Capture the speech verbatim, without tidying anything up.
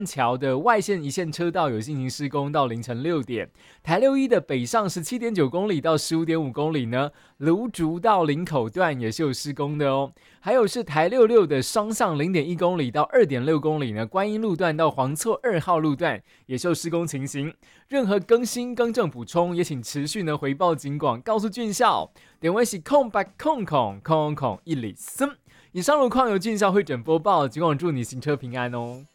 桥的外线一线车道有进行施工到凌晨六点，台六一的北上 十七点九公里到 十五点五公里呢，芦竹到林口段也是有施工的哦。还有是台六六的双向 零点一公里到 二点六公里呢，观音路段到黄厝二号路段也是有施工情形。任何更新更正补充，也请持续呢回报警广，告诉俊孝。电话是空八空空空空一里森。以上路况由俊孝会诊播报，警广祝你行车平安哦。